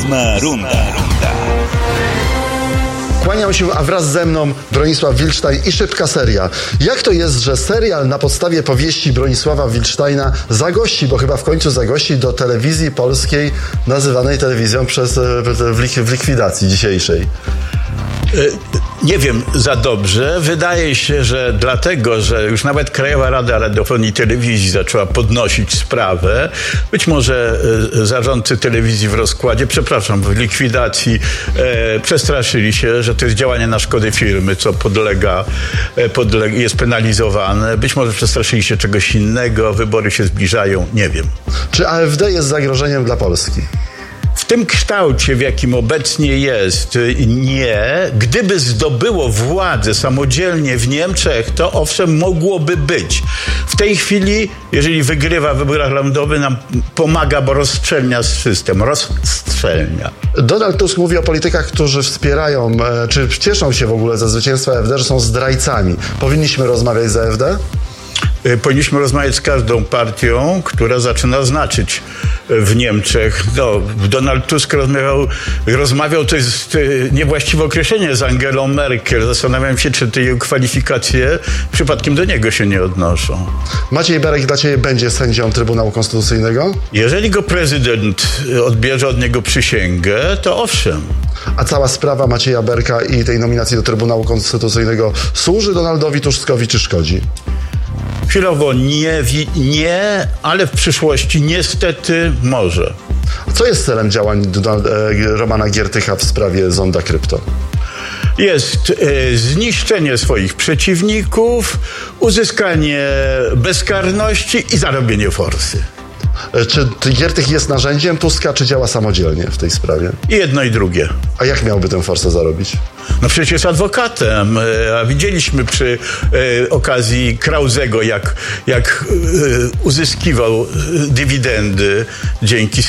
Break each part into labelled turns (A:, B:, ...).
A: Ósma runda.
B: Kłaniam się, a wraz ze mną Bronisław Wildstein i szybka seria. Jak to jest, że serial na podstawie powieści Bronisława Wildsteina zagości, bo chyba w końcu zagości do telewizji polskiej, nazywanej telewizją w likwidacji dzisiejszej?
C: Nie wiem za dobrze. Wydaje się, że dlatego, że już nawet Krajowa Rada Radiofonii i Telewizji zaczęła podnosić sprawę. Być może zarządcy telewizji w rozkładzie, w likwidacji przestraszyli się, że to jest działanie na szkodę firmy, co jest penalizowane. Być może przestraszyli się czegoś innego, wybory się zbliżają, nie wiem.
B: Czy AfD jest zagrożeniem dla Polski?
C: W tym kształcie, w jakim obecnie jest, nie. Gdyby zdobyło władzę samodzielnie w Niemczech, to owszem, mogłoby być. W tej chwili, jeżeli wygrywa w wyborach lądowych, nam pomaga, bo rozszczelnia system. Rozszczelnia.
B: Donald Tusk mówi o politykach, którzy wspierają, czy cieszą się w ogóle ze zwycięstwa AfD, że są zdrajcami. Powinniśmy rozmawiać z AfD?
C: Powinniśmy rozmawiać z każdą partią, która zaczyna znaczyć w Niemczech. Donald Tusk rozmawiał, to jest niewłaściwe określenie, z Angelą Merkel. Zastanawiam się, czy te jej kwalifikacje przypadkiem do niego się nie odnoszą.
B: Maciej Berek dla ciebie będzie sędzią Trybunału Konstytucyjnego?
C: Jeżeli go prezydent odbierze od niego przysięgę, to owszem.
B: A cała sprawa Macieja Berka i tej nominacji do Trybunału Konstytucyjnego służy Donaldowi Tuskowi, czy szkodzi?
C: Chwilowo nie, ale w przyszłości niestety może.
B: Co jest celem działań Romana Giertycha w sprawie zonda krypto?
C: Jest zniszczenie swoich przeciwników, uzyskanie bezkarności i zarobienie forsy.
B: Czy Giertych jest narzędziem Tuska, czy działa samodzielnie w tej sprawie?
C: I jedno i drugie.
B: A jak miałby tę forsę zarobić?
C: No przecież jest adwokatem, a widzieliśmy przy okazji Krauzego, jak uzyskiwał dywidendy dzięki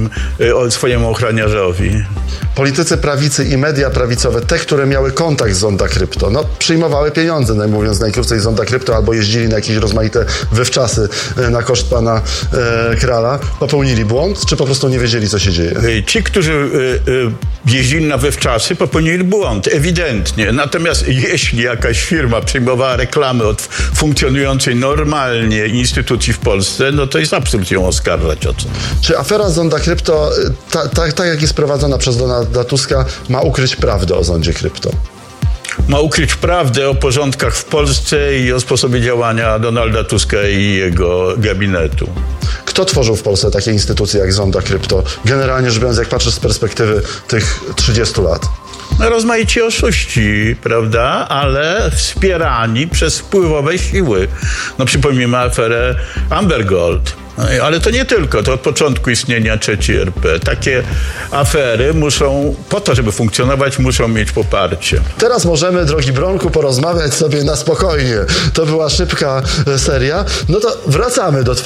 C: swojemu ochroniarzowi.
B: Politycy prawicy i media prawicowe, te, które miały kontakt z zonda krypto, przyjmowały pieniądze, mówiąc najkrócej, z zonda krypto, albo jeździli na jakieś rozmaite wywczasy na koszt pana Krala. Popełnili błąd, czy po prostu nie wiedzieli, co się dzieje?
C: Ci, którzy jeździli na wywczasy, popełnili błąd, ewidentnie. Natomiast jeśli jakaś firma przyjmowała reklamy od funkcjonującej normalnie instytucji w Polsce, no to jest absurd ją oskarżać o co.
B: Czy afera zonda krypto, tak jak jest prowadzona przez Donalda Tuska, ma ukryć prawdę o zondzie krypto?
C: Ma ukryć prawdę o porządkach w Polsce i o sposobie działania Donalda Tuska i jego gabinetu.
B: Kto tworzył w Polsce takie instytucje jak zonda krypto? Generalnie rzecz biorąc, jak patrzysz z perspektywy tych 30 lat.
C: Rozmaici oszuści, prawda? Ale wspierani przez wpływowe siły. Przypomnijmy aferę Amber Gold. Ale to nie tylko, to od początku istnienia III RP. Takie afery po to, żeby funkcjonować, muszą mieć poparcie.
B: Teraz możemy, drogi Bronku, porozmawiać sobie na spokojnie. To była szybka seria. No to wracamy do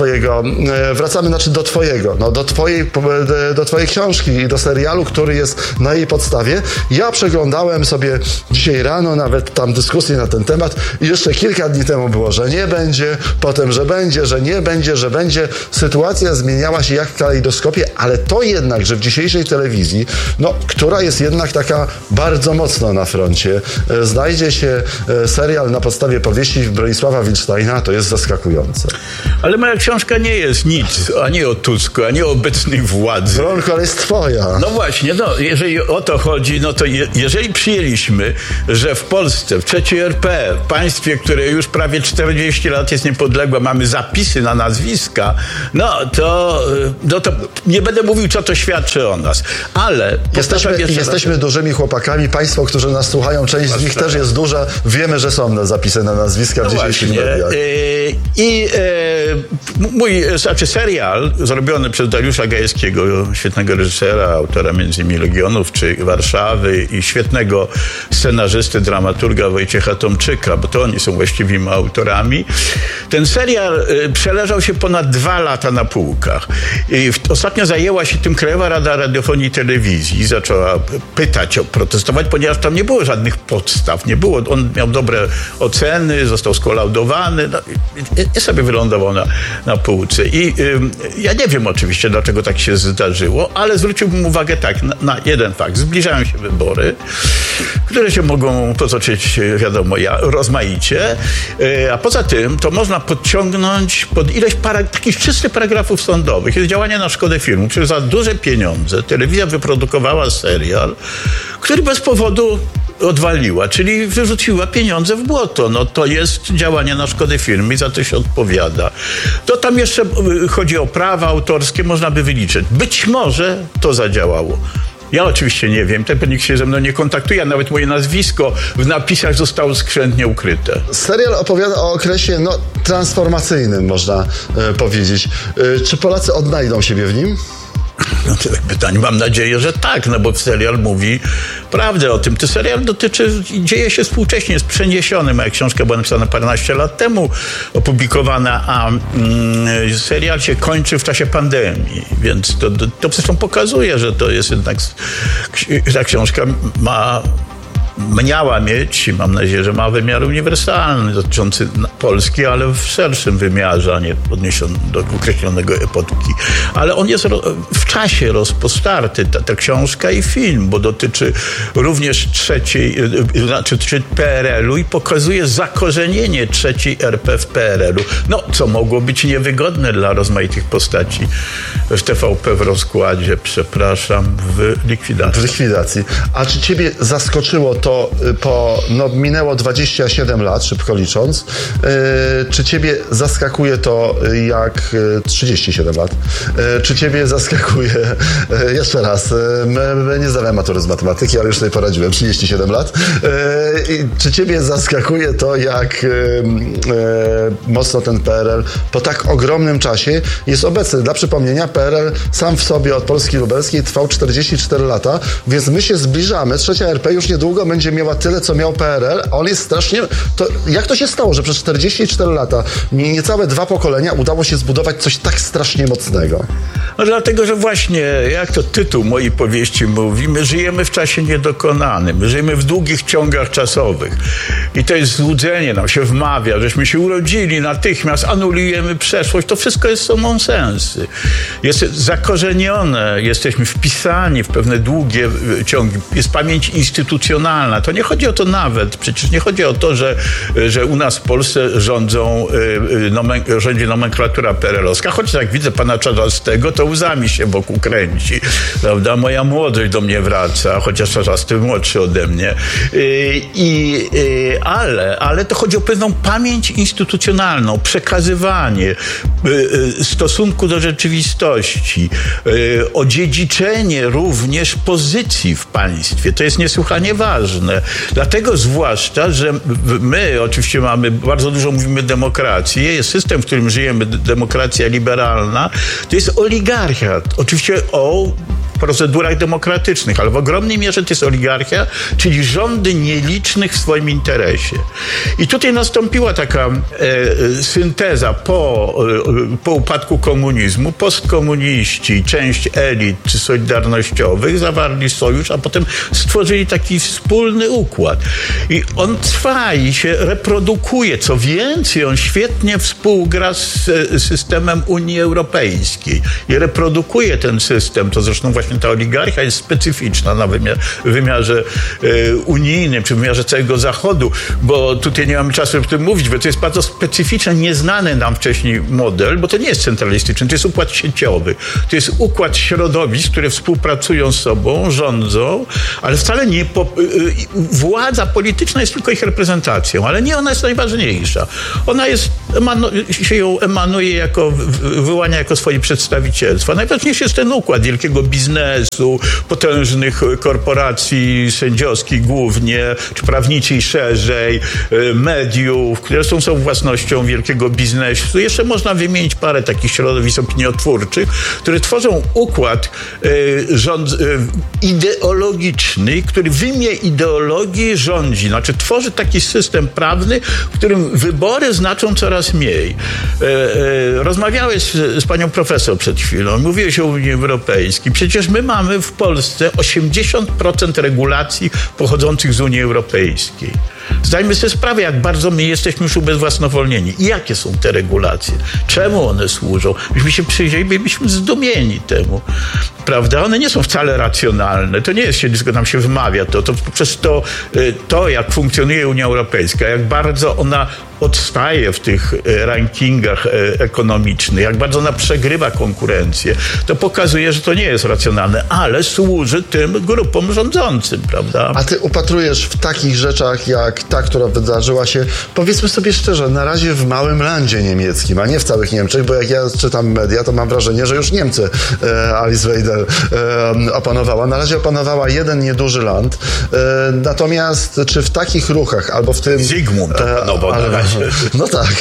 B: twojej książki i do serialu, który jest na jej podstawie. Ja przeglądałem sobie dzisiaj rano nawet tam dyskusję na ten temat i jeszcze kilka dni temu było, że nie będzie, potem, że będzie, że nie będzie, że będzie. Sytuacja zmieniała się jak w kalejdoskopie, ale to jednak, że w dzisiejszej telewizji, która jest jednak taka bardzo mocno na froncie, znajdzie się serial na podstawie powieści Bronisława Wildsteina, to jest zaskakujące.
C: Ale moja książka nie jest nic ani o Tusku, ani o obecnej władzy.
B: Bronko, ale jest twoja.
C: No właśnie, jeżeli o to chodzi, to jeżeli przyjęliśmy, że w Polsce, w III RP, w państwie, które już prawie 40 lat jest niepodległe, mamy zapisy na nazwiska, to nie będę mówił, co to świadczy o nas, ale...
B: Jesteśmy dużymi chłopakami. Państwo, którzy nas słuchają, część z nich też jest duża. Wiemy, że są zapisy na nazwiska w dzisiejszych mediach.
C: Mój serial zrobiony przez Dariusza Gajewskiego, świetnego reżysera, autora m.in. Legionów czy Warszawy i świetnego scenarzysty, dramaturga Wojciecha Tomczyka, bo to oni są właściwymi autorami. Ten serial przeleżał się ponad 2 2 lata na półkach. I ostatnio zajęła się tym Krajowa Rada Radiofonii i Telewizji. Zaczęła pytać, protestować, ponieważ tam nie było żadnych podstaw. Nie było. On miał dobre oceny, został skolaudowany. No, i sobie wylądował na półce. I ja nie wiem oczywiście, dlaczego tak się zdarzyło, ale zwróciłbym uwagę na jeden fakt. Zbliżają się wybory, które się mogą potoczyć, wiadomo, rozmaicie, a poza tym to można podciągnąć pod ileś takich czystych paragrafów sądowych. Jest działanie na szkodę firm, czyli za duże pieniądze telewizja wyprodukowała serial, który bez powodu odwaliła, czyli wyrzuciła pieniądze w błoto. No to jest działanie na szkodę firmy i za to się odpowiada. To tam jeszcze chodzi o prawa autorskie, można by wyliczyć. Być może to zadziałało. Ja oczywiście nie wiem, ten nikt się ze mną nie kontaktuje, a nawet moje nazwisko w napisach zostało skrzętnie ukryte.
B: Serial opowiada o okresie transformacyjnym, można powiedzieć. Czy Polacy odnajdą siebie w nim?
C: No to pytanie, mam nadzieję, że tak, no bo serial mówi prawdę o tym. Ten serial dzieje się współcześnie, jest przeniesiony. Moja książka była napisana paręnaście lat temu, opublikowana, a serial się kończy w czasie pandemii, więc to zresztą pokazuje, że to jest jednak, ta książka miała mieć, mam nadzieję, że ma wymiar uniwersalny dotyczący Polski, ale w szerszym wymiarze, a nie odniesiony do określonego epoki. Ale on jest w czasie rozpostarty, ta książka i film, bo dotyczy również PRL-u i pokazuje zakorzenienie trzeciej RP w PRL-u. No, co mogło być niewygodne dla rozmaitych postaci w TVP w rozkładzie, w likwidacji.
B: W likwidacji. A czy ciebie zaskoczyło to minęło 27 lat, szybko licząc. Czy ciebie zaskakuje to jak 37 lat? Czy ciebie zaskakuje, jeszcze raz, nie zdawałem matury z matematyki, ale już sobie poradziłem, 37 lat. Czy ciebie zaskakuje to, jak mocno ten PRL po tak ogromnym czasie jest obecny? Dla przypomnienia, PRL sam w sobie od Polski Lubelskiej trwał 44 lata, więc my się zbliżamy. Trzecia RP już niedługo będzie miała tyle, co miał PRL, a on jest strasznie... Jak to się stało, że przez 44 lata, niecałe 2 pokolenia udało się zbudować coś tak strasznie mocnego?
C: No dlatego, że właśnie, jak to tytuł mojej powieści mówi, my żyjemy w czasie niedokonanym, my żyjemy w długich ciągach czasowych. I to jest złudzenie, nam się wmawia, żeśmy się urodzili, natychmiast anulujemy przeszłość. To wszystko są nonsensy. Jest zakorzenione, jesteśmy wpisani w pewne długie ciągi. Jest pamięć instytucjonalna. To nie chodzi o to nawet. Przecież nie chodzi o to, że u nas w Polsce rządzi nomenklatura PRL-owska. Choć jak widzę pana Czarzastego, to łzami się wokół kręci. Prawda? Moja młodość do mnie wraca, chociaż Czarzasty młodszy ode mnie. Ale to chodzi o pewną pamięć instytucjonalną, przekazywanie stosunku do rzeczywistości, odziedziczenie również pozycji w państwie. To jest niesłychanie ważne. Dlatego zwłaszcza, że my oczywiście bardzo dużo mówimy demokracji. Jest system, w którym żyjemy, demokracja liberalna. To jest oligarchiat. Oczywiście o procedurach demokratycznych, ale w ogromnej mierze to jest oligarchia, czyli rządy nielicznych w swoim interesie. I tutaj nastąpiła taka synteza po upadku komunizmu. Postkomuniści, część elit solidarnościowych zawarli sojusz, a potem stworzyli taki wspólny układ. I on trwa i się reprodukuje. Co więcej, on świetnie współgra z systemem Unii Europejskiej i reprodukuje ten system. To zresztą właśnie ta oligarchia jest specyficzna na wymiarze unijnym, czy w wymiarze całego Zachodu, bo tutaj nie mamy czasu, żeby o tym mówić, bo to jest bardzo specyficzny, nieznany nam wcześniej model, bo to nie jest centralistyczny, to jest układ sieciowy. To jest układ środowisk, które współpracują z sobą, rządzą, ale wcale nie... Władza polityczna jest tylko ich reprezentacją, ale nie ona jest najważniejsza. Ona jest, się ją emanuje wyłania jako swoje przedstawicielstwa. Najważniejszy jest ten układ wielkiego biznesu, potężnych korporacji sędziowskich głównie, czy prawniczej szerzej, mediów, które są własnością wielkiego biznesu. Jeszcze można wymienić parę takich środowisk opiniotwórczych, które tworzą układ ideologiczny, który w imię ideologii rządzi. Znaczy tworzy taki system prawny, w którym wybory znaczą coraz coraz mniej. Rozmawiałeś z panią profesor przed chwilą, mówiłeś o Unii Europejskiej. Przecież my mamy w Polsce 80% regulacji pochodzących z Unii Europejskiej. Zdajmy sobie sprawę, jak bardzo my jesteśmy już ubezwłasnowolnieni. I jakie są te regulacje? Czemu one służą? Myśmy się przyjrzeli, byliśmy zdumieni temu. Prawda? One nie są wcale racjonalne. To nie jest się, tylko nam się wymawia to poprzez to, jak funkcjonuje Unia Europejska, jak bardzo ona odstaje w tych rankingach ekonomicznych, jak bardzo ona przegrywa konkurencję, to pokazuje, że to nie jest racjonalne, ale służy tym grupom rządzącym, prawda?
B: A ty upatrujesz w takich rzeczach, jak ta, która wydarzyła się, powiedzmy sobie szczerze, na razie w małym landzie niemieckim, a nie w całych Niemczech, bo jak ja czytam media, to mam wrażenie, że już Niemcy Alice Weidel opanowała. Na razie opanowała jeden nieduży land. Natomiast czy w takich ruchach, albo w tym...
C: Zygmunt opanował na razie.
B: No tak.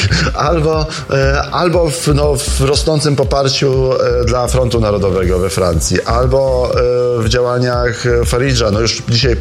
B: Albo w rosnącym poparciu dla Frontu Narodowego we Francji, albo w działaniach Farage'a, no już dzisiaj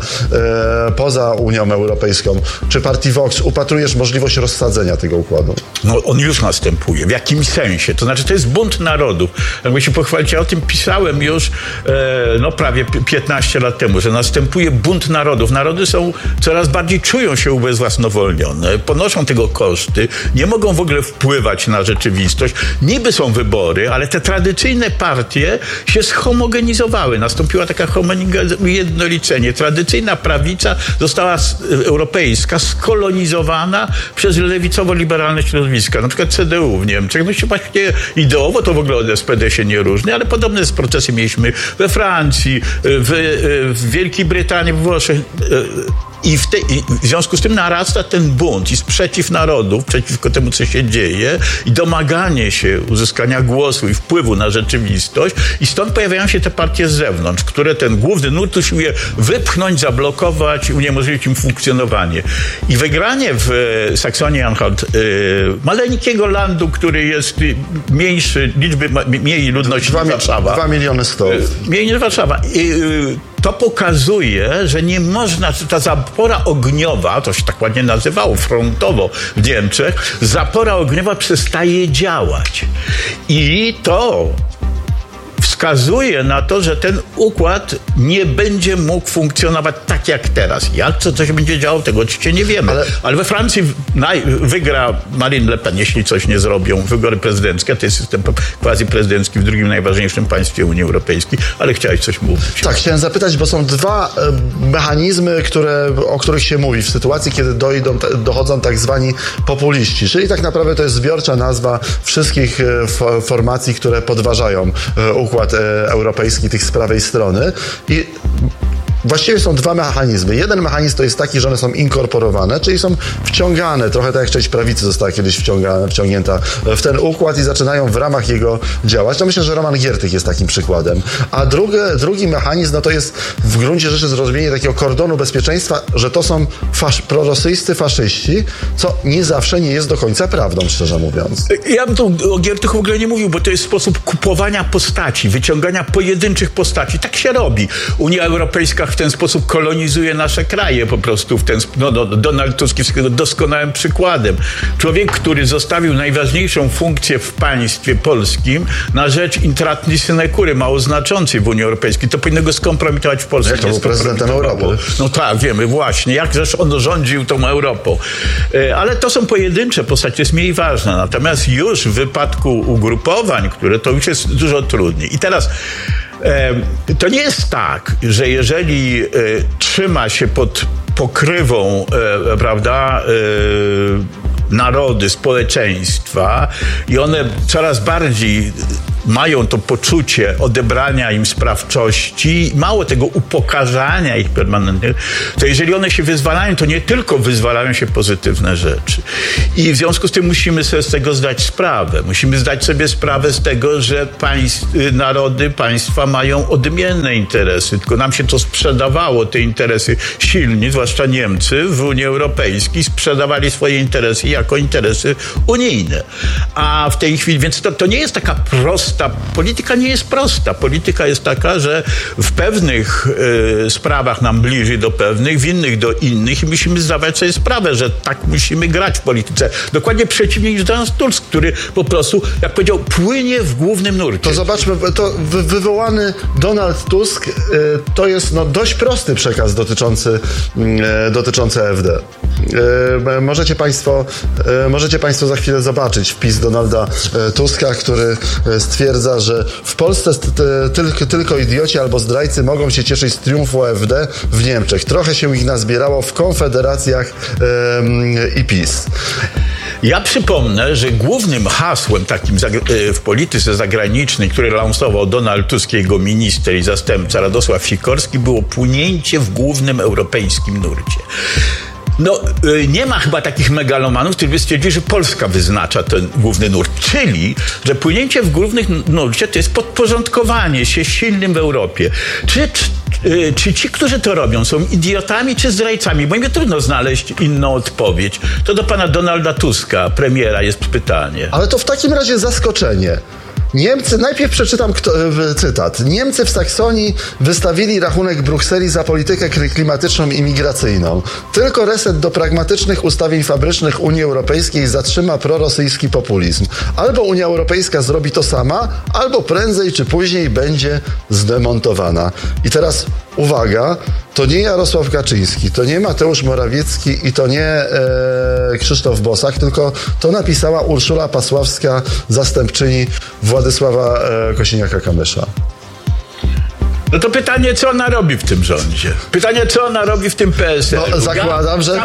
B: poza Unią Europejską, czy partii Vox, upatrujesz możliwość rozsadzenia tego układu?
C: No on już następuje. W jakimś sensie. To znaczy, to jest bunt narodów. Jakby się pochwalić, ja o tym pisałem już prawie 15 lat temu, że następuje bunt narodów. Narody coraz bardziej czują się ubezwłasnowolnione, ponoszą tego koszty, nie mogą w ogóle wpływać na rzeczywistość. Niby są wybory, ale te tradycyjne partie się schomogenizowały. Nastąpiła taka ujednolicenie. Tradycyjna prawica została europejska skolonizowana przez lewicowo-liberalne środowiska. Na przykład CDU w Niemczech. No się właśnie ideowo to w ogóle od SPD się nie różni, ale podobne procesy mieliśmy we Francji, w Wielkiej Brytanii, we Włoszech. I w związku z tym narasta ten bunt i sprzeciw narodów przeciwko temu, co się dzieje, i domaganie się uzyskania głosu i wpływu na rzeczywistość. I stąd pojawiają się te partie z zewnątrz, które ten główny nurt usiłuje wypchnąć, zablokować, uniemożliwić im funkcjonowanie. I wygranie w Saksonii-Anhalt maleńkiego landu, który jest mniejszy, mniej ludności niż Warszawa.
B: 2 miliony 100.
C: Mniej niż Warszawa. To pokazuje, że nie można, ta zapora ogniowa, to się tak ładnie nazywało frontowo w Niemczech, zapora ogniowa przestaje działać. I to wskazuje na to, że ten układ nie będzie mógł funkcjonować tak jak teraz. Jak co się będzie działo, tego oczywiście nie wiemy. Ale we Francji wygra Marine Le Pen, jeśli coś nie zrobią, wybory prezydenckie. To jest system quasi-prezydencki w drugim najważniejszym państwie Unii Europejskiej. Ale chciałeś coś mówić.
B: Tak, chciałem zapytać, bo są dwa mechanizmy, o których się mówi w sytuacji, kiedy dochodzą tak zwani populiści. Czyli tak naprawdę to jest zbiorcza nazwa wszystkich formacji, które podważają układ europejski tych z prawej strony. I właściwie są dwa mechanizmy. Jeden mechanizm to jest taki, że one są inkorporowane, czyli są wciągane, trochę tak jak część prawicy została kiedyś wciągnięta w ten układ i zaczynają w ramach jego działać. To myślę, że Roman Giertych jest takim przykładem. A drugi mechanizm, no to jest w gruncie rzeczy zrozumienie takiego kordonu bezpieczeństwa, że to są prorosyjscy faszyści, co nie zawsze nie jest do końca prawdą, szczerze mówiąc.
C: Ja bym tu o Giertychu w ogóle nie mówił, bo to jest sposób kupowania postaci, wyciągania pojedynczych postaci. Tak się robi. Unia Europejska w ten sposób kolonizuje nasze kraje po prostu. Donald Tusk jest doskonałym przykładem. Człowiek, który zostawił najważniejszą funkcję w państwie polskim na rzecz intratni synekury, mało znaczącej w Unii Europejskiej. To powinno go skompromitować w Polsce.
B: Jak to był prezydentem Europy?
C: No tak, wiemy właśnie. Jakżeż on rządził tą Europą. Ale to są pojedyncze postacie, to jest mniej ważne. Natomiast już w wypadku ugrupowań, które to już jest dużo trudniej. I teraz to nie jest tak, że jeżeli trzyma się pod pokrywą, prawda, narody, społeczeństwa i one coraz bardziej mają to poczucie odebrania im sprawczości, mało tego upokarzania ich permanentnie, to jeżeli one się wyzwalają, to nie tylko wyzwalają się pozytywne rzeczy. I w związku z tym musimy sobie z tego zdać sprawę. Musimy zdać sobie sprawę z tego, że narody, państwa mają odmienne interesy, tylko nam się to sprzedawało, te interesy silni, zwłaszcza Niemcy w Unii Europejskiej sprzedawali swoje interesy jako interesy unijne. A w tej chwili, więc to nie jest taka prosta prosta. Polityka nie jest prosta. Polityka jest taka, że w pewnych sprawach nam bliżej do pewnych, w innych do innych i musimy zdawać sobie sprawę, że tak musimy grać w polityce. Dokładnie przeciwnie niż Donald Tusk, który po prostu, jak powiedział, płynie w głównym nurcie.
B: To zobaczmy, to wywołany Donald Tusk to jest dość prosty przekaz dotyczący AfD. Możecie Państwo za chwilę zobaczyć wpis Donalda Tuska, który stwierdza, że w Polsce tylko idioci albo zdrajcy mogą się cieszyć z triumfu AfD w Niemczech. Trochę się ich nazbierało w konfederacjach i PiS.
C: Ja przypomnę, że głównym hasłem takim w polityce zagranicznej, które lansował Donald Tusk, jego minister i zastępca Radosław Sikorski, było płynięcie w głównym europejskim nurcie. Nie ma chyba takich megalomanów, którzy by stwierdzili, że Polska wyznacza ten główny nurt. Czyli, że płynięcie w głównym nurcie to jest podporządkowanie się silnym w Europie. Czy ci, którzy to robią, są idiotami czy zdrajcami? Bo mi trudno znaleźć inną odpowiedź. To do pana Donalda Tuska, premiera, jest pytanie.
B: Ale to w takim razie zaskoczenie. Niemcy, najpierw przeczytam cytat. Niemcy w Saksonii wystawili rachunek Brukseli za politykę klimatyczną i migracyjną. Tylko reset do pragmatycznych ustawień fabrycznych Unii Europejskiej zatrzyma prorosyjski populizm. Albo Unia Europejska zrobi to sama, albo prędzej czy później będzie zdemontowana. I teraz uwaga, to nie Jarosław Kaczyński, to nie Mateusz Morawiecki i to nie Krzysztof Bosak, tylko to napisała Urszula Pasławska, zastępczyni Władysława Kosiniaka-Kamysza.
C: No to pytanie, co ona robi w tym rządzie? Pytanie, co ona robi w tym PSL?
B: Zakładam, że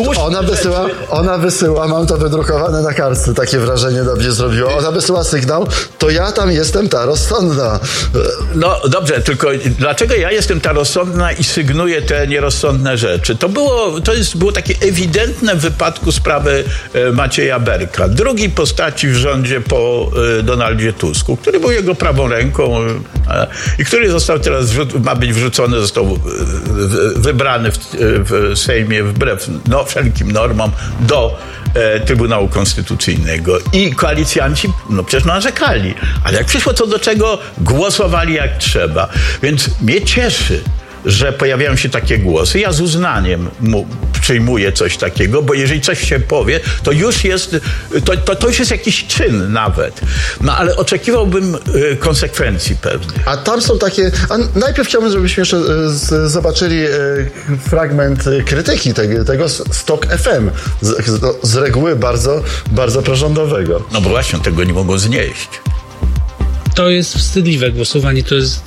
B: ona wysyła, mam to wydrukowane na kartce, takie wrażenie dobrze zrobiło. Ona wysyła sygnał, to ja tam jestem ta rozsądna.
C: No dobrze, tylko dlaczego ja jestem ta rozsądna i sygnuję te nierozsądne rzeczy? To było takie ewidentne w wypadku sprawy Macieja Berka. Drugiej postaci w rządzie po Donaldzie Tusku, który był jego prawą ręką i który został teraz ma być wrzucony, został wybrany w Sejmie wbrew wszelkim normom do Trybunału Konstytucyjnego. I koalicjanci przecież narzekali. Ale jak przyszło co do czego, głosowali jak trzeba. Więc mnie cieszy, że pojawiają się takie głosy. Ja z uznaniem przyjmuję coś takiego, bo jeżeli coś się powie, to już jest, to już jest jakiś czyn nawet. No ale oczekiwałbym konsekwencji pewnych.
B: A tam są takie... najpierw chciałbym, żebyśmy jeszcze zobaczyli fragment krytyki tego Stok FM. Z reguły bardzo, bardzo prorządowego.
C: No bo właśnie, tego nie mogą znieść.
A: To jest wstydliwe głosowanie, to jest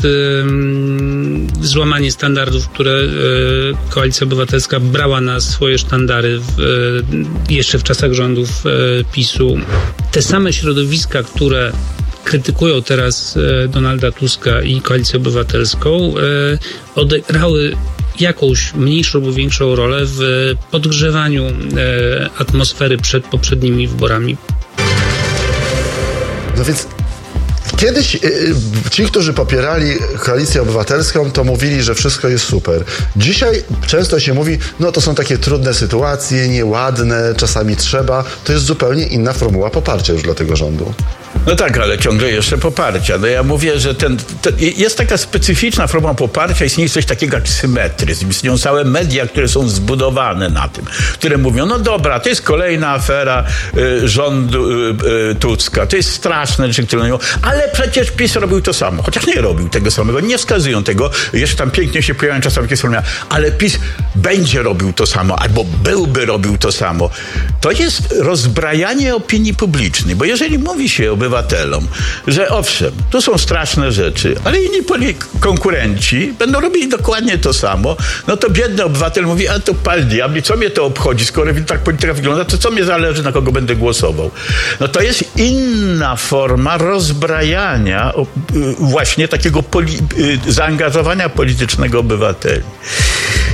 A: złamanie standardów, które Koalicja Obywatelska brała na swoje sztandary jeszcze w czasach rządów PiS-u. Te same środowiska, które krytykują teraz Donalda Tuska i Koalicję Obywatelską, odegrały jakąś mniejszą lub większą rolę w podgrzewaniu atmosfery przed poprzednimi wyborami.
B: No więc kiedyś ci, którzy popierali Koalicję Obywatelską, to mówili, że wszystko jest super. Dzisiaj często się mówi, to są takie trudne sytuacje, nieładne, czasami trzeba. To jest zupełnie inna formuła poparcia już dla tego rządu.
C: No tak, ale ciągle jeszcze poparcia. No ja mówię, że jest taka specyficzna forma poparcia, istnieje coś takiego jak symetryzm. Istnieją całe media, które są zbudowane na tym, które mówią, no dobra, to jest kolejna afera rządu Tuska, to jest straszne rzeczy, które mówią, ale przecież PiS robił to samo. Chociaż nie robił tego samego, nie wskazują tego. Jeszcze tam pięknie się pojawiają czasami takie słowa, ale PiS będzie robił to samo, albo byłby robił to samo. To jest rozbrajanie opinii publicznej, bo jeżeli mówi się obywatelom, że owszem, to są straszne rzeczy, ale inni konkurenci będą robili dokładnie to samo, no to biedny obywatel mówi, a to pal diabli, co mnie to obchodzi, skoro tak polityka wygląda, to co mnie zależy, na kogo będę głosował. No to jest inna forma rozbrajania właśnie takiego zaangażowania politycznego obywateli.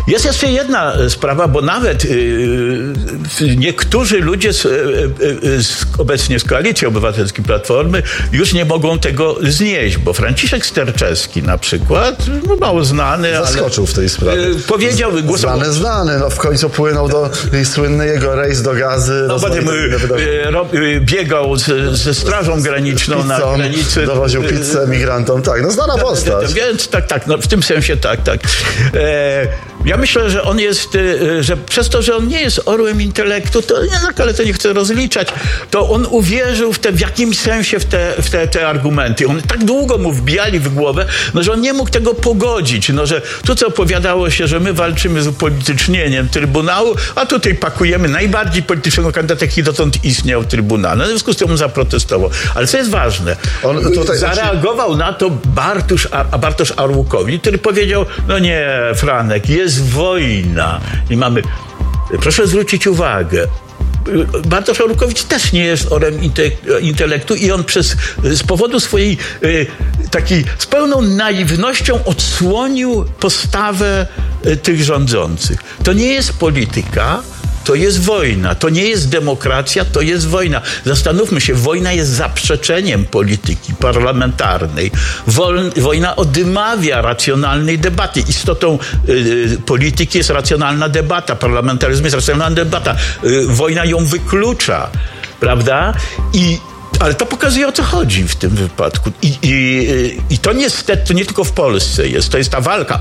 C: Jest jeszcze jedna sprawa, bo nawet niektórzy ludzie obecnie z Koalicji Obywatelskiej Platformy już nie mogą tego znieść, bo Franciszek Sterczewski na przykład, mało znany,
B: zaskoczył w tej sprawie.
C: Powiedział, głosował.
B: Znany, w końcu płynął do słynny jego rejs do Gazy.
C: Potem biegał ze Strażą Graniczną na granicy.
B: Dowoził pizzę migrantom. Tak, znana postać.
C: Więc tak, w tym sensie tak. Ja myślę, że on jest, że przez to, że on nie jest orłem intelektu, to ale to nie chcę rozliczać, to on uwierzył w jakimś sensie w te argumenty. On tak długo mu wbijali w głowę, że on nie mógł tego pogodzić. Że tu co opowiadało się, że my walczymy z upolitycznieniem Trybunału, a tutaj pakujemy najbardziej politycznego kandydata, jaki dotąd istniał w Trybunale. W związku z tym on zaprotestował. Ale co jest ważne, zareagował na to Bartosz Arłukowicz, który powiedział, nie, Franek, jest wojna i mamy... Proszę zwrócić uwagę, Bartosz Arłukowicz też nie jest orem intelektu i on z powodu swojej takiej z pełną naiwnością odsłonił postawę tych rządzących. To nie jest polityka, to jest wojna. To nie jest demokracja, to jest wojna. Zastanówmy się, wojna jest zaprzeczeniem polityki parlamentarnej. Wojna odmawia racjonalnej debaty. Istotą polityki jest racjonalna debata. Parlamentaryzm jest racjonalna debata. Wojna ją wyklucza, prawda? Ale to pokazuje, o co chodzi w tym wypadku. I to niestety, to nie tylko w Polsce jest. To jest ta walka,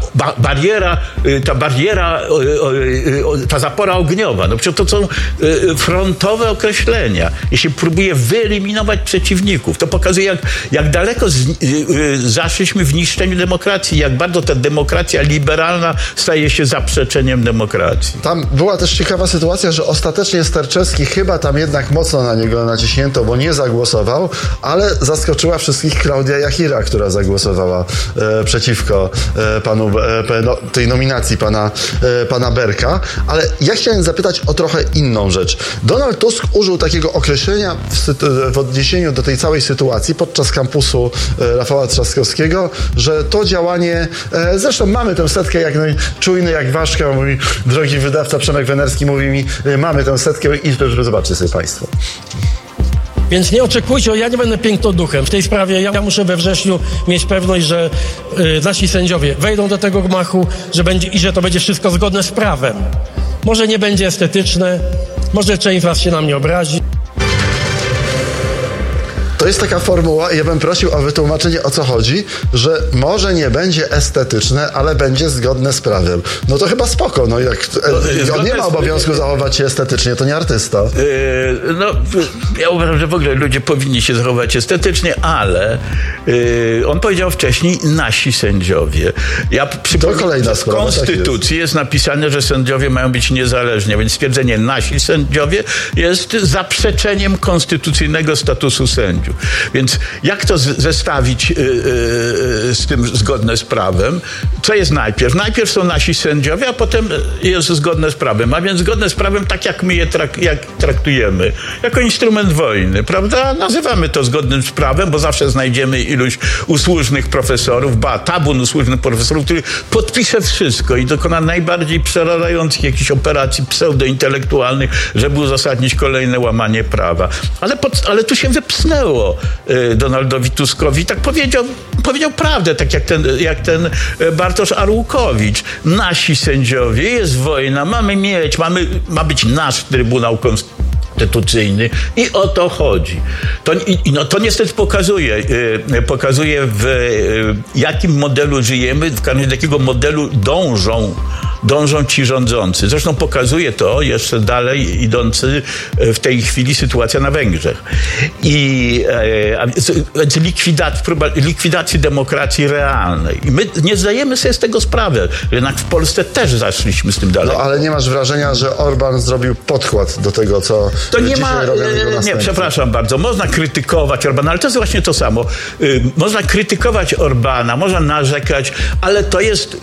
C: ta zapora ogniowa. Przecież to są frontowe określenia. Jeśli próbuje wyeliminować przeciwników, to pokazuje, jak daleko zaszliśmy w niszczeniu demokracji, jak bardzo ta demokracja liberalna staje się zaprzeczeniem demokracji.
B: Tam była też ciekawa sytuacja, że ostatecznie Sterczewski chyba tam jednak mocno na niego naciśnięto, bo nie zagłosował, ale zaskoczyła wszystkich Klaudia Jachira, która zagłosowała przeciwko tej nominacji pana Berka. Ale ja chciałem zapytać o trochę inną rzecz. Donald Tusk użył takiego określenia w odniesieniu do tej całej sytuacji podczas kampusu Rafała Trzaskowskiego, że to działanie, zresztą mamy tę setkę, jak czujny jak ważka, mój drogi wydawca Przemek Wenerski mówi mi, mamy tę setkę i zobaczcie sobie państwo.
D: Więc nie oczekujcie, ja nie będę pięknoduchem. W tej sprawie ja muszę we wrześniu mieć pewność, że nasi sędziowie wejdą do tego gmachu, że to będzie wszystko zgodne z prawem. Może nie będzie estetyczne, może część z was się na mnie obrazi.
B: To jest taka formuła i ja bym prosił o wytłumaczenie, o co chodzi, że może nie będzie estetyczne, ale będzie zgodne z prawem. No to chyba spoko. On nie ma obowiązku zachować się estetycznie, to nie artysta.
C: Ja uważam, że w ogóle ludzie powinni się zachować estetycznie, ale on powiedział wcześniej nasi sędziowie.
B: To kolejna sprawa.
C: W Konstytucji jest napisane, że sędziowie mają być niezależni, więc stwierdzenie nasi sędziowie jest zaprzeczeniem konstytucyjnego statusu sędziów. Więc jak to zestawić z tym zgodne z prawem? Co jest najpierw? Najpierw są nasi sędziowie, a potem jest zgodne z prawem. A więc zgodne z prawem tak, jak my je traktujemy. Jako instrument wojny, prawda? Nazywamy to zgodnym z prawem, bo zawsze znajdziemy iluś usłużnych profesorów, tabun usłużnych profesorów, który podpisze wszystko i dokona najbardziej przerażających jakichś operacji pseudointelektualnych, żeby uzasadnić kolejne łamanie prawa. Ale tu się wypsnęło Donaldowi Tuskowi i tak powiedział prawdę, tak jak ten Bartosz Arłukowicz. Nasi sędziowie, jest wojna, ma być nasz Trybunał Konstytucyjny i o to chodzi. To niestety pokazuje w jakim modelu żyjemy, w każdym razie do jakiego modelu dążą ci rządzący. Zresztą pokazuje to jeszcze dalej idący w tej chwili sytuacja na Węgrzech. Więc próba likwidacji demokracji realnej. I my nie zdajemy sobie z tego sprawy. Jednak w Polsce też zaszliśmy z tym dalej.
B: Ale nie masz wrażenia, że Orbán zrobił podkład do tego, co dzisiaj robią jego następcy?
C: Nie, przepraszam bardzo. Można krytykować Orbána, ale to jest właśnie to samo. Można krytykować Orbána, można narzekać, ale to jest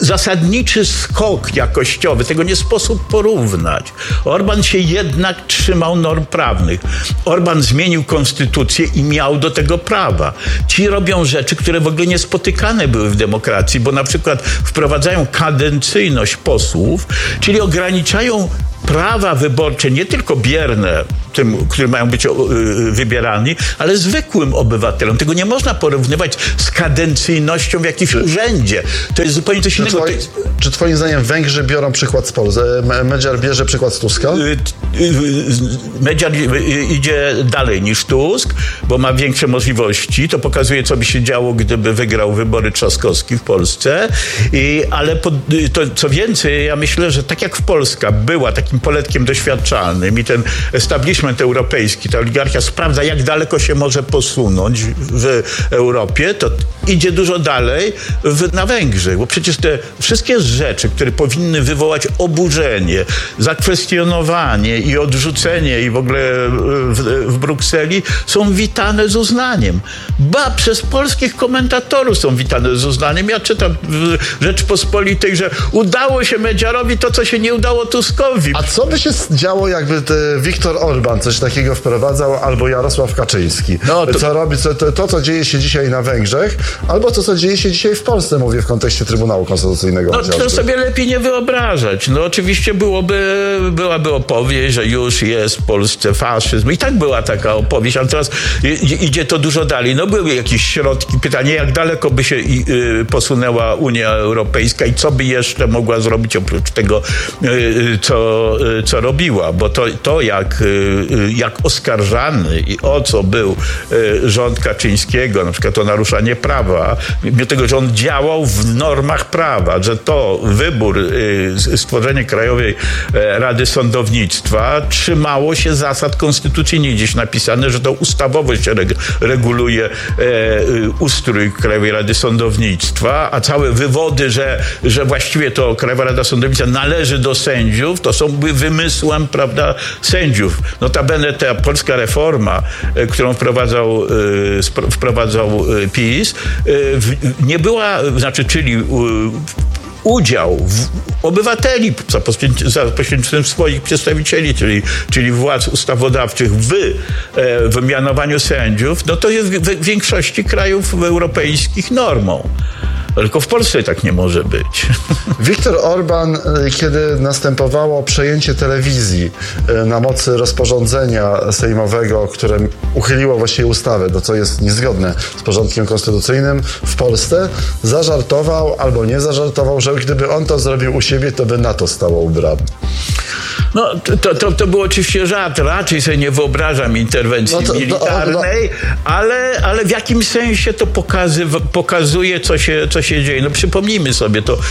C: zasadniczy skok jakościowy. Tego nie sposób porównać. Orbán się jednak trzymał norm prawnych. Orbán zmienił konstytucję i miał do tego prawa. Ci robią rzeczy, które w ogóle niespotykane były w demokracji, bo na przykład wprowadzają kadencyjność posłów, czyli ograniczają prawa wyborcze, nie tylko bierne, tym, którzy mają być wybierani, ale zwykłym obywatelom. Tego nie można porównywać z kadencyjnością w jakimś urzędzie. To jest zupełnie coś innego.
B: Czy twoim zdaniem Węgrzy biorą przykład z Polski? Medziar bierze przykład z Tuska?
C: Medziar idzie dalej niż Tusk, bo ma większe możliwości. To pokazuje, co by się działo, gdyby wygrał wybory Trzaskowski w Polsce. Ale co więcej, ja myślę, że tak jak Polska była takim poletkiem doświadczalnym i ten establishment europejski, ta oligarchia sprawdza, jak daleko się może posunąć w Europie, to idzie dużo dalej na Węgrzech, bo przecież te wszystkie rzeczy, które powinny wywołać oburzenie, zakwestionowanie i odrzucenie i w ogóle w Brukseli są witane z uznaniem. Przez polskich komentatorów są witane z uznaniem. Ja czytam w Rzeczpospolitej, że udało się Medziarowi to, co się nie udało Tuskowi.
B: A co by się działo, jakby Viktor Orbán coś takiego wprowadzał, albo Jarosław Kaczyński? Co robi, co dzieje się dzisiaj na Węgrzech, albo to, co dzieje się dzisiaj w Polsce, mówię w kontekście Trybunału Konstytucyjnego.
C: To sobie lepiej nie wyobrażać. Oczywiście byłaby opowieść, że już jest w Polsce faszyzm. I tak była taka opowieść, ale teraz idzie to dużo dalej. Były jakieś środki. Pytanie, jak daleko by się posunęła Unia Europejska i co by jeszcze mogła zrobić oprócz tego, co robiła. Bo to jak oskarżany i o co był rząd Kaczyńskiego, na przykład o naruszanie prawa, mimo tego, że on działał w normach prawa, że to wybór, stworzenie Krajowej Rady Sądownictwa trzymało się zasad konstytucyjnych. Gdzieś napisane, że to ustawowość reguluje ustrój Krajowej Rady Sądownictwa, a całe wywody, że właściwie to Krajowa Rada Sądownictwa należy do sędziów, to są wymysłem, prawda, sędziów. Notabene ta polska reforma, którą wprowadzał PiS, nie była, czyli udział obywateli za pośrednictwem swoich przedstawicieli, czyli władz ustawodawczych w mianowaniu sędziów, to jest w większości krajów europejskich normą. Tylko w Polsce tak nie może być.
B: Viktor Orbán, kiedy następowało przejęcie telewizji na mocy rozporządzenia sejmowego, które uchyliło właściwie ustawę, co jest niezgodne z porządkiem konstytucyjnym w Polsce, zażartował albo nie zażartował, że gdyby on to zrobił u siebie, to by NATO stało ubrane.
C: To był oczywiście żart. Raczej sobie nie wyobrażam interwencji militarnej, ale w jakim sensie to pokazuje, co się dzieje. Przypomnijmy sobie, to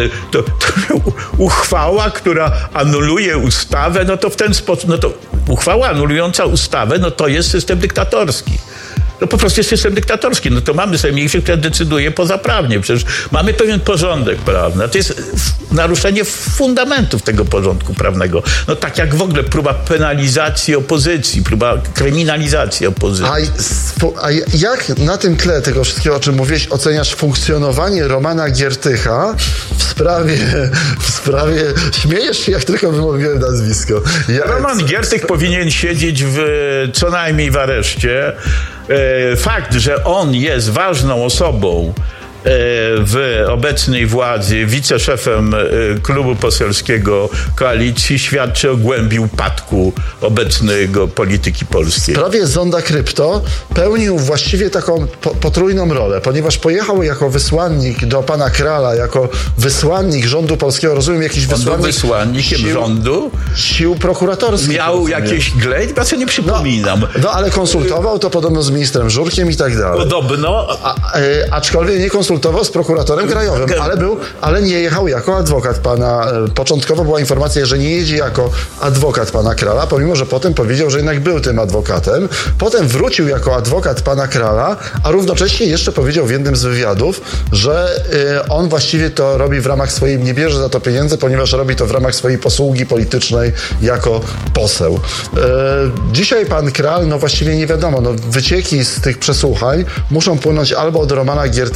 C: uchwała, która anuluje ustawę, to w ten sposób, uchwała anulująca ustawę, to jest system dyktatorski. Po prostu jest system dyktatorski. To mamy sejmików, które decyduje pozaprawnie. Przecież mamy pewien porządek prawny. To jest naruszenie fundamentów tego porządku prawnego. Tak jak w ogóle próba penalizacji opozycji, próba kryminalizacji opozycji.
B: A jak na tym tle tego wszystkiego, o czym mówiłeś, oceniasz funkcjonowanie Romana Giertycha w sprawie śmiejesz się, jak tylko wymówiłem nazwisko.
C: Roman Giertych powinien siedzieć co najmniej w areszcie. Fakt, że on jest ważną osobą w obecnej władzy, wiceszefem klubu poselskiego Koalicji, świadczy o głębi upadku obecnego polityki polskiej.
B: W sprawie Zonda Krypto pełnił właściwie taką potrójną rolę, ponieważ pojechał jako wysłannik do pana Krala, jako wysłannik rządu polskiego, rozumiem, jakiś wysłannik...
C: On był wysłannikiem rządu?
B: Sił prokuratorskich.
C: Miał jakieś glejt? Ja sobie nie przypominam.
B: Ale konsultował to podobno z ministrem Żurkiem i tak dalej.
C: Podobno.
B: Aczkolwiek nie konsultował z prokuratorem krajowym, ale nie jechał jako adwokat pana. Początkowo była informacja, że nie jedzie jako adwokat pana Krala, pomimo że potem powiedział, że jednak był tym adwokatem. Potem wrócił jako adwokat pana Krala, a równocześnie jeszcze powiedział w jednym z wywiadów, że on właściwie to robi w ramach swojej, nie bierze za to pieniędzy, ponieważ robi to w ramach swojej posługi politycznej jako poseł. Dzisiaj pan Kral, właściwie nie wiadomo, wycieki z tych przesłuchań muszą płynąć albo od Romana Giertycha,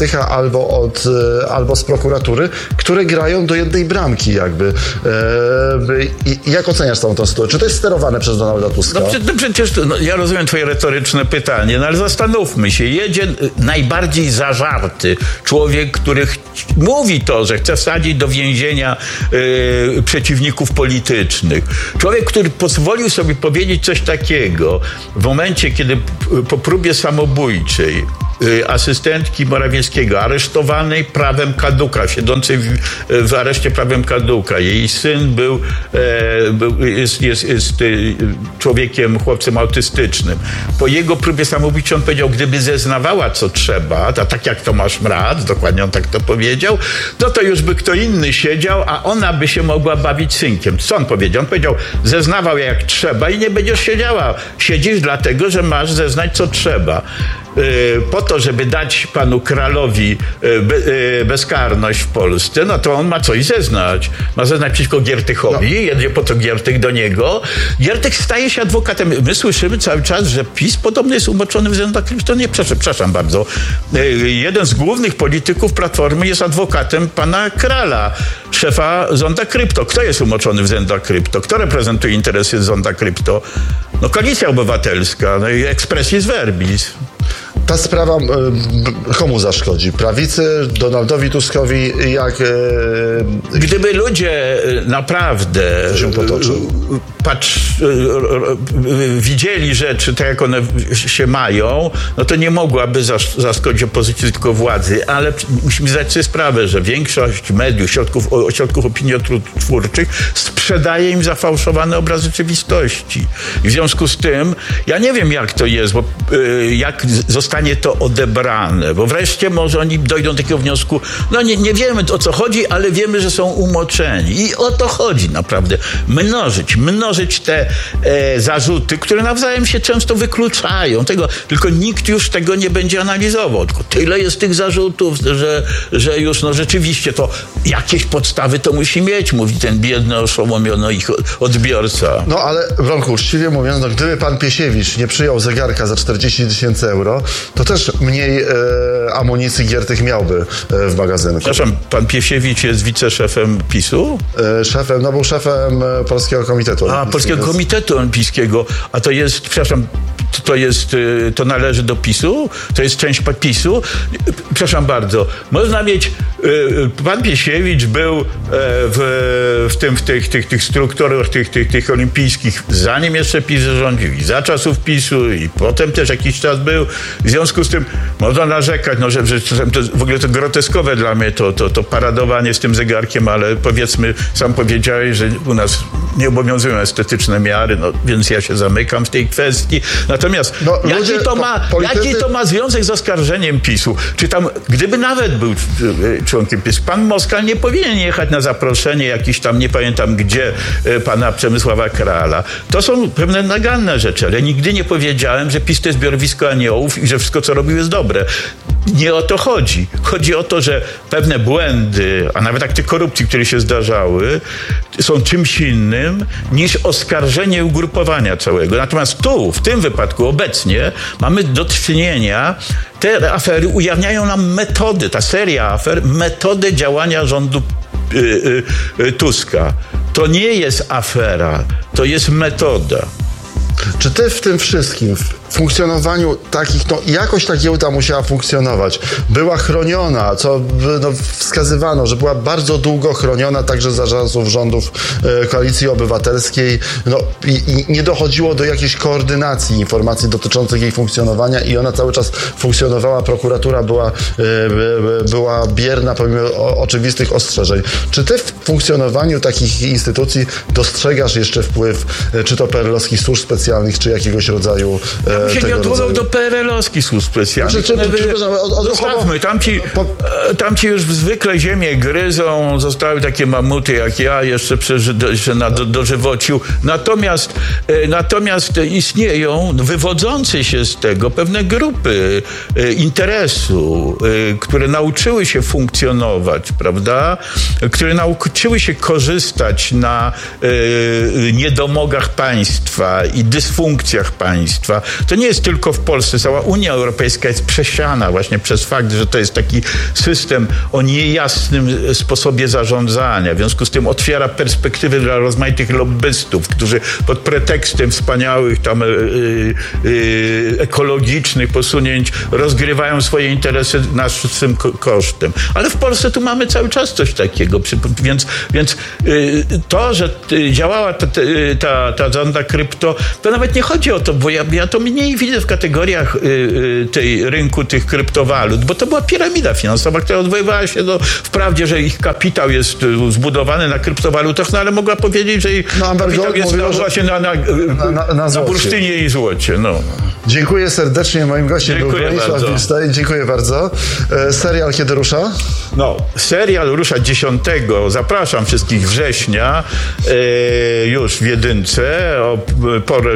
B: albo z prokuratury, które grają do jednej bramki jakby. Jak oceniasz całą tą sytuację? Czy to jest sterowane przez Donalda Tuska?
C: Przecież ja rozumiem twoje retoryczne pytanie, ale zastanówmy się. Jedzie najbardziej zażarty człowiek, który mówi to, że chce wsadzić do więzienia przeciwników politycznych. Człowiek, który pozwolił sobie powiedzieć coś takiego w momencie, kiedy po próbie samobójczej asystentki Morawieckiego, aresztowanej prawem kaduka, siedzącej w areszcie prawem kaduka. Jej syn jest człowiekiem, chłopcem autystycznym. Po jego próbie samobójczej on powiedział, gdyby zeznawała co trzeba, a tak jak Tomasz Mrad, dokładnie on tak to powiedział, to już by kto inny siedział, a ona by się mogła bawić synkiem. Co on powiedział? On powiedział, zeznawał jak trzeba i nie będziesz siedziała. Siedzisz dlatego, że masz zeznać co trzeba. Po to, żeby dać panu Kralowi bezkarność w Polsce, no to on ma coś zeznać. Ma zeznać przeciwko Giertychowi, jedzie po to Giertych do niego. Giertych staje się adwokatem. My słyszymy cały czas, że PiS podobno jest umoczony w zonda krypto. Nie, przepraszam bardzo. Jeden z głównych polityków Platformy jest adwokatem pana Krala, szefa zonda krypto. Kto jest umoczony w zonda krypto? Kto reprezentuje interesy zonda krypto? No Koalicja Obywatelska, no i expressis verbis.
B: Ta sprawa komu zaszkodzi? Prawicy, Donaldowi Tuskowi,
C: Gdyby ludzie naprawdę widzieli rzeczy tak, jak one się mają, no to nie mogłaby zaszkodzić opozycji, tylko władzy. Ale musimy zdać sobie sprawę, że większość mediów, ośrodków opiniotwórczych sprzedaje im zafałszowane obrazy rzeczywistości. I w związku z tym, ja nie wiem, jak to jest, bo jak zostanie to odebrane, bo wreszcie może oni dojdą do takiego wniosku, no nie wiemy, o co chodzi, ale wiemy, że są umoczeni. I o to chodzi naprawdę. Mnożyć te zarzuty, które nawzajem się często wykluczają. Tylko nikt już tego nie będzie analizował. Tylko tyle jest tych zarzutów, że już rzeczywiście to jakieś podstawy to musi mieć, mówi ten biedny, oszołomiony ich odbiorca.
B: No ale, Bronku, uczciwie mówiąc, gdyby pan Piesiewicz nie przyjął zegarka za 40 000 euro, to też mniej amunicji Giertych miałby w magazynku.
C: Przepraszam, pan Piesiewicz jest wiceszefem PiS-u?
B: Był szefem Polskiego Komitetu Olimpijskiego.
C: Polskiego Komitetu Olimpijskiego. A to jest, przepraszam, to należy do PiS-u? To jest część PiS-u? Przepraszam bardzo. Można mieć... Pan Piesiewicz był w tych strukturach tych olimpijskich, zanim jeszcze PiS rządził, i za czasów PiS-u, i potem też jakiś czas był. W związku z tym można narzekać, że to w ogóle to groteskowe dla mnie to paradowanie z tym zegarkiem, ale powiedzmy, sam powiedziałeś, że u nas nie obowiązują estetyczne miary, więc ja się zamykam w tej kwestii. Natomiast jaki to ma związek z oskarżeniem PiS-u? Czy tam, gdyby nawet był członkiem PiS, pan Moskal nie powinien jechać na zaproszenie jakiś tam, nie pamiętam gdzie, pana Przemysława Krala. To są pewne naganne rzeczy, ale nigdy nie powiedziałem, że PiS to jest zbiorowisko aniołów i że wszystko, co robił, jest dobre. Nie o to chodzi. Chodzi o to, że pewne błędy, a nawet akty korupcji, które się zdarzały, są czymś innym niż oskarżenie ugrupowania całego. Natomiast w tym wypadku obecnie mamy do czynienia, te afery ujawniają nam metody, ta seria afer, metodę działania rządu Tuska. To nie jest afera, to jest metoda.
B: Czy ty w tym wszystkim, w funkcjonowaniu takich, jakoś ta giełda musiała funkcjonować, była chroniona, co wskazywano, że była bardzo długo chroniona także za czasów rządów Koalicji Obywatelskiej, i nie dochodziło do jakiejś koordynacji informacji dotyczących jej funkcjonowania i ona cały czas funkcjonowała, prokuratura była bierna pomimo oczywistych ostrzeżeń. Czy ty w funkcjonowaniu takich instytucji dostrzegasz jeszcze wpływ, czy to PRL-owskich służb specjalnych, czy jakiegoś rodzaju
C: się nie odwołał do PRL-owskich służb specjalnych. Zostawmy, tam ci już zwykle ziemię gryzą, zostały takie mamuty jak ja, jeszcze dożywocił. Natomiast istnieją wywodzące się z tego pewne grupy interesu, które nauczyły się funkcjonować, prawda? Które nauczyły się korzystać na niedomogach państwa i dysfunkcjach państwa. To to nie jest tylko w Polsce. Cała Unia Europejska jest przesiana właśnie przez fakt, że to jest taki system o niejasnym sposobie zarządzania. W związku z tym otwiera perspektywy dla rozmaitych lobbystów, którzy pod pretekstem wspaniałych tam ekologicznych posunięć rozgrywają swoje interesy naszym kosztem. Ale w Polsce tu mamy cały czas coś takiego. Więc to, że działała ta zonda krypto, to nawet nie chodzi o to, bo ja to mniej widzę w kategoriach tej rynku tych kryptowalut, bo to była piramida finansowa, która odwoływała się wprawdzie, że ich kapitał jest zbudowany na kryptowalutach, no ale mogła powiedzieć, że ich kapitał jest właśnie na bursztynie i złocie. No.
B: Dziękuję serdecznie. Moim gościem był Bronisław Wilstein. Dziękuję bardzo. Serial kiedy rusza?
C: No, serial rusza 10. Zapraszam wszystkich września już w jedynce o porę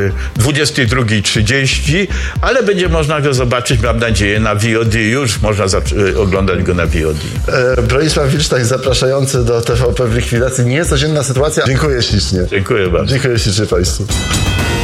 C: 22:30, ale będzie można go zobaczyć, mam nadzieję, na VOD. Już można oglądać go na VOD.
B: Bronisław Wilstein zapraszający do TVP w likwidacji. Niecodzienna sytuacja. Dziękuję ślicznie.
C: Dziękuję bardzo.
B: Dziękuję ślicznie Państwu.